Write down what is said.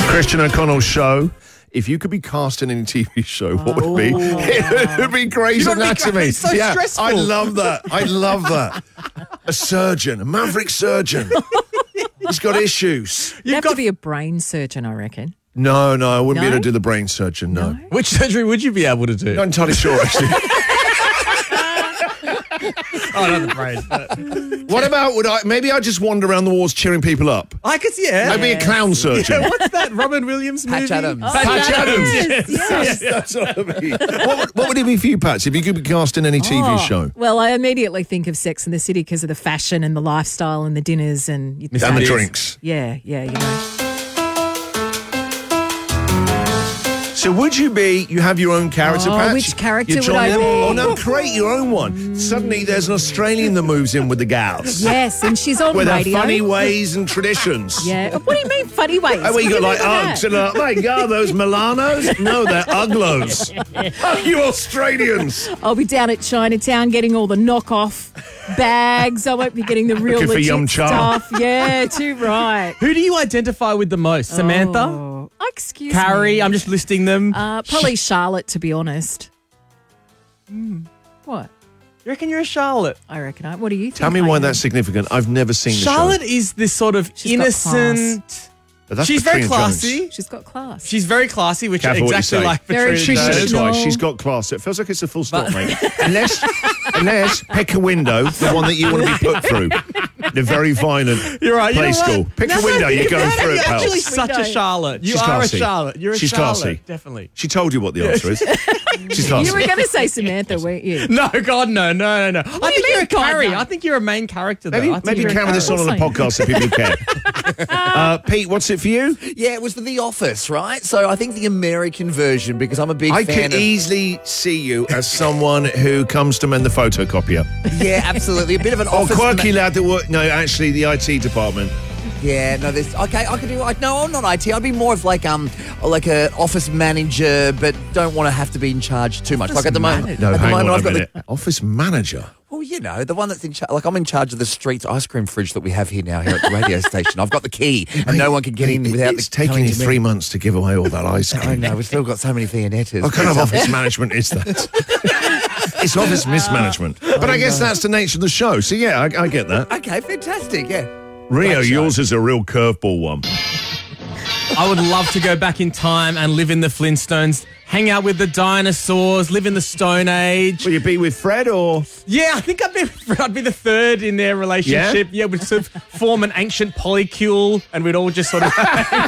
Christian O'Connell show. If you could be cast in any TV show, what would it be? It would be Grey's Anatomy. It's so stressful. I love that. I love that. A surgeon, a maverick surgeon. He's got issues. You'd have to be a brain surgeon, I reckon. No, I wouldn't be No? able to do the brain surgeon, no. Which surgery would you be able to do? Not entirely sure, actually. Oh, not the brain. What about, maybe I just wander around the walls cheering people up? I could see it. Maybe a clown surgeon. Yeah, what's that Robin Williams movie? Patch Adams. Patch Adams. Yes. That's what I mean. What would it be for you, Pats, if you could be cast in any TV show? Well, I immediately think of Sex and the City because of the fashion and the lifestyle and the dinners and And the drinks. Yeah, you know. So would you have your own character, Oh, Patch? which character You would join I them? be? Oh, no, create your own one. Suddenly there's an Australian that moves in with the gals. Yes, and she's on With her radio. funny ways and traditions. Yeah. What do you mean funny ways? Oh, well, What you do got mean like by that? Uggs and oh my God, those Milanos? No, they're Uglos. Oh, you Australians. I'll be down at Chinatown getting all the knockoff bags. I won't be getting the real Looking for legit Yum Cha. stuff. Yeah, too right. Who do you identify with the most? Samantha? Oh, excuse Carrie? me. I'm just listing them. Probably Charlotte, to be honest. What? You reckon you're a Charlotte? I reckon. What do you think? Tell me I why am? that's significant. I've never seen the Charlotte is this sort of She's got innocent. But that's She's very Katrina Jones. classy. She's got class. She's very classy, which Careful is what you exactly say. like Very Patricia traditional. does. That's right. She's got class. It feels like it's a full stop, mate. Unless pick a window, the one that you want to be put through. The very violent You're right. You play know what? school. Pick Now a window, that I you're think going about it, through it, You're pal. actually such a Charlotte. You She's are classy. a Charlotte. You're a She's Charlotte. classy. Definitely. She told you what the answer is. She's You classy. were going to say Samantha, weren't you? No, God, no. I do think you you're a mean, God, Carrie. no? I think you're a main character, though. Maybe, I think maybe you're a camera this on the Carrie. podcast so people care. Pete, what's it for you? Yeah, it was for The Office, right? So I think the American version, because I'm a big I fan could easily see you as someone who comes to mend the photocopier. Yeah, absolutely. A bit of an Or office. quirky lad that work. No, actually, the IT department. Yeah, no, there's okay. I could do. No, I'm not IT. I'd be more of like an office manager, but don't want to have to be in charge too much. Like at the moment, No, at the hang moment, on I've a got minute. Office manager. well, you know, the one that's in charge. Like I'm in charge of the streets ice cream fridge that we have here now here at the radio station. I've got the key, and no one can get in without. It's taken you 3 months to give away all that ice I cream. know we've still got so many Viennettas. What kind of office management is that? It's office mismanagement. But I guess that's the nature of the show. So, yeah, I get that. Okay, fantastic. Yeah. Rio, Great show. yours is a real curveball one. I would love to go back in time and live in the Flintstones, hang out with the dinosaurs, live in the Stone Age. Will you be with Fred or? Yeah, I think I'd be the third in their relationship. Yeah, we'd sort of form an ancient polycule and we'd all just sort of